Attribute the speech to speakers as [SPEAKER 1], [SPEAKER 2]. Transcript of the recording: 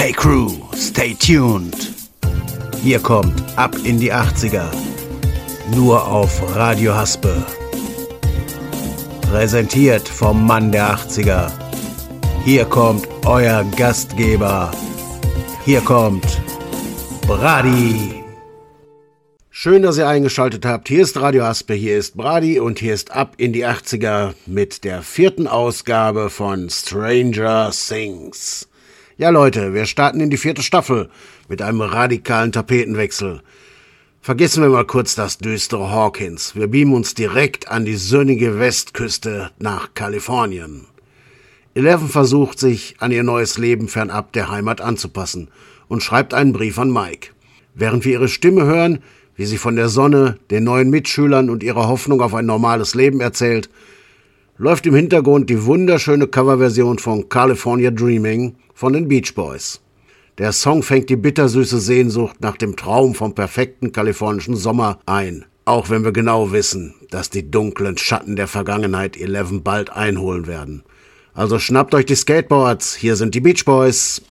[SPEAKER 1] Hey Crew, stay tuned. Hier kommt Ab in die 80er. Nur auf Radio Haspe. Präsentiert vom Mann der 80er. Hier kommt euer Gastgeber. Hier kommt Brady. Schön, dass ihr eingeschaltet habt. Hier ist Radio Haspe, hier ist Brady und hier ist Ab in die 80er mit der 4. Ausgabe von Stranger Things. Ja Leute, wir starten in die 4. Staffel mit einem radikalen Tapetenwechsel. Vergessen wir mal kurz das düstere Hawkins. Wir beamen uns direkt an die sonnige Westküste nach Kalifornien. Eleven versucht sich an ihr neues Leben fernab der Heimat anzupassen und schreibt einen Brief an Mike. Während wir ihre Stimme hören, wie sie von der Sonne, den neuen Mitschülern und ihrer Hoffnung auf ein normales Leben erzählt, läuft im Hintergrund die wunderschöne Coverversion von California Dreaming von den Beach Boys. Der Song fängt die bittersüße Sehnsucht nach dem Traum vom perfekten kalifornischen Sommer ein, auch wenn wir genau wissen, dass die dunklen Schatten der Vergangenheit Eleven bald einholen werden. Also schnappt euch die Skateboards, hier sind die Beach Boys.